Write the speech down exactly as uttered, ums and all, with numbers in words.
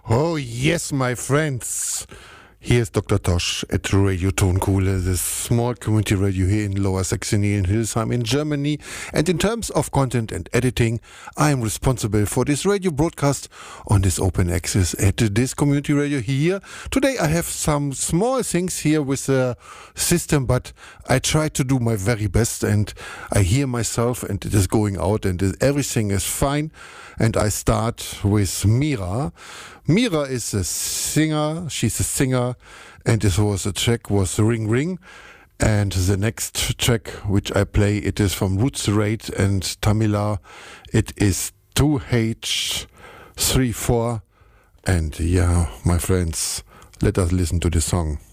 Oh, yes, my friends. Here's Doctor Tosh at Radio Tonkohle, the small community radio here in Lower Saxony in Hildesheim in Germany. And in terms of content and editing, I am responsible for this radio broadcast on this open access at this community radio here. Today I have some small things here with the system, but I try to do my very best and I hear myself and it is going out and everything is fine. And I start with Mira. Mira is a singer, she's a singer, and this was a track was Ring Ring. And the next track which I play, it is from Roots Raid and Tamila. It is two H three four. And yeah, my friends, let us listen to the song.